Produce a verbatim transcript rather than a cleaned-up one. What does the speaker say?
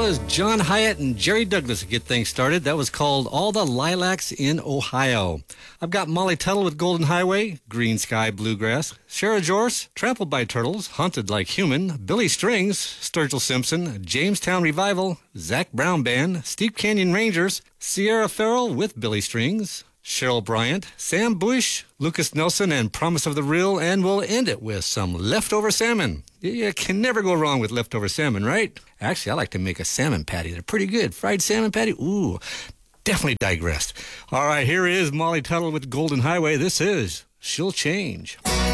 was John Hyatt and Jerry Douglas to get things started. That was called All the Lilacs in Ohio. I've got Molly Tuttle with Golden Highway, Green Sky Bluegrass, Sarah Jorse, Trampled by Turtles, Haunted Like Human, Billy Strings, Sturgill Simpson, Jamestown Revival, Zac Brown Band, Steep Canyon Rangers, Sierra Farrell with Billy Strings, Cheryl Bryant, Sam Bush, Lucas Nelson, and Promise of the Real, and we'll end it with some leftover salmon. You can never go wrong with leftover salmon, right? Actually, I like to make a salmon patty. They're pretty good. Fried salmon patty, ooh, definitely digressed. All right, here is Molly Tuttle with Golden Highway. This is She'll Change.